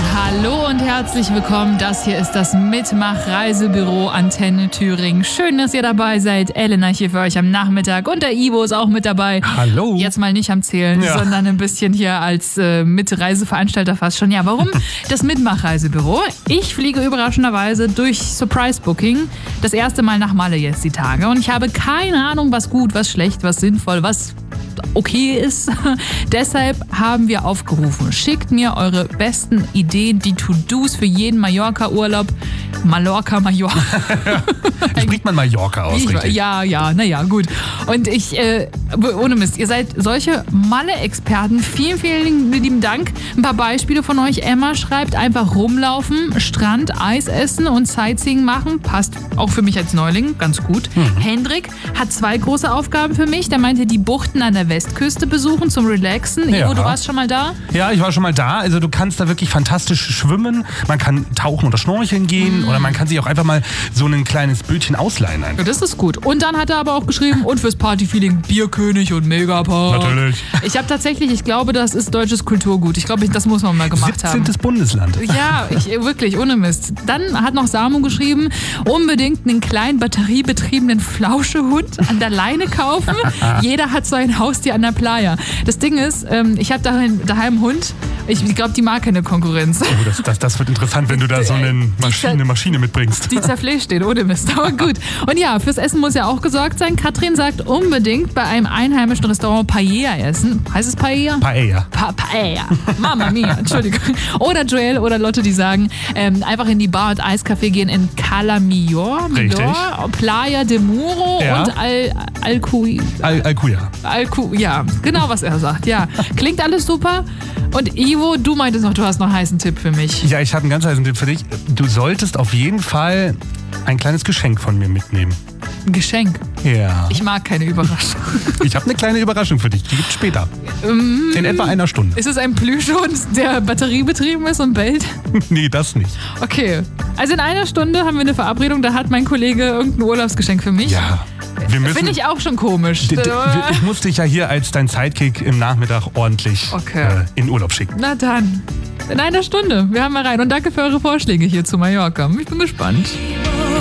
Hallo und herzlich willkommen. Das hier ist das Mitmach-Reisebüro Antenne Thüringen. Schön, dass ihr dabei seid. Elena hier für euch am Nachmittag und der Ivo ist auch mit dabei. Hallo. Jetzt mal nicht am Zählen, sondern ein bisschen hier als Mitreiseveranstalter fast schon. Ja, warum? Das Mitmach-Reisebüro. Ich fliege überraschenderweise durch Surprise Booking das erste Mal nach Malle jetzt die Tage und ich habe keine Ahnung, was gut, was schlecht, was sinnvoll, was okay ist. Deshalb haben wir aufgerufen, schickt mir eure besten Ideen, die To-Dos für jeden Mallorca-Urlaub. Mallorca. Spricht man Mallorca aus, richtig? Ja, naja, gut. Und ich, ohne Mist, ihr seid solche Malle-Experten. Vielen, vielen lieben Dank. Ein paar Beispiele von euch. Emma schreibt, einfach rumlaufen, Strand, Eis essen und Sightseeing machen. Passt auch für mich als Neuling ganz gut. Hendrik hat 2 große Aufgaben für mich. Der meinte, die Buchten an der Westküste besuchen zum Relaxen. Ja. Ivo, du warst schon mal da? Ja, ich war schon mal da. Also du kannst da wirklich fantastisch schwimmen. Man kann tauchen oder schnorcheln gehen oder man kann sich auch einfach mal so ein kleines Bötchen ausleihen. Ja, das ist gut. Und dann hat er aber auch geschrieben, und fürs Partyfeeling Bierkönig und Megapark. Natürlich. Ich habe tatsächlich, ich glaube, das ist deutsches Kulturgut. Ich glaube, das muss man mal gemacht haben. 17. Bundesland. Ja, wirklich, ohne Mist. Dann hat noch Samu geschrieben, unbedingt einen kleinen batteriebetriebenen Flauschehund an der Leine kaufen. Jeder hat so ein Haustier an der Playa. Das Ding ist, ich habe daheim einen Hund. Ich glaube, die mag keine Konkurrenz. Oh, das wird interessant, wenn du da so eine Maschine mitbringst. Die zerfleischt steht, ohne Mist. Aber gut. Und ja, fürs Essen muss ja auch gesorgt sein. Katrin sagt, unbedingt bei einem einheimischen Restaurant Paella essen. Heißt es Paella? Paella. Paella. Mama mia, Entschuldigung. Oder Joel oder Lotte, die sagen, einfach in die Bar und Eiscafé gehen in Cala Millor, Playa de Muro und Alcuya. Ja, genau, was er sagt. Ja, klingt alles super. Und Ivo, du meintest noch, du hast noch einen heißen Tipp für mich. Ja, ich habe einen ganz heißen Tipp für dich. Du solltest auf jeden Fall ein kleines Geschenk von mir mitnehmen. Ein Geschenk? Ja. Ich mag keine Überraschung. Ich habe eine kleine Überraschung für dich. Die gibt's später. In etwa einer Stunde. Ist es ein Plüschhund, der batteriebetrieben ist und bellt? Nee, das nicht. Okay. Also in einer Stunde haben wir eine Verabredung, da hat mein Kollege irgendein Urlaubsgeschenk für mich. Ja. Finde ich auch schon komisch. Ich muss dich ja hier als dein Sidekick im Nachmittag ordentlich in Urlaub schicken. Na dann. In einer Stunde. Wir haben mal rein. Und danke für eure Vorschläge hier zu Mallorca. Ich bin gespannt.